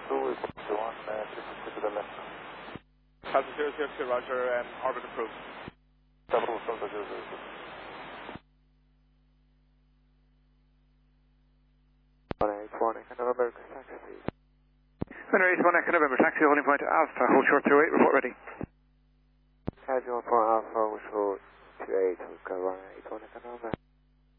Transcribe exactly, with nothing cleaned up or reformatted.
two, we put two on, uh, to the left. Delta zero zero two, roger, um, orbit approved. Double Delta zero zero two. one eight one, Echo November, taxi please. one eight one, Echo November, taxi holding point Alpha, hold short two eight, report ready. Casual for Alpha, which hold two eight, we've got one eight one, Echo November.